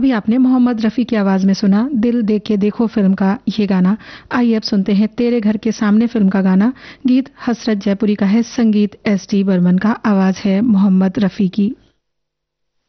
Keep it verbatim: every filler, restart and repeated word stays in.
अभी आपने मोहम्मद रफ़ी की आवाज़ में सुना दिल दे के देखो फिल्म का ये गाना। आइए अब सुनते हैं तेरे घर के सामने फिल्म का गाना। गीत हसरत जयपुरी का है, संगीत एस टी बर्मन का, आवाज़ है मोहम्मद रफ़ी की।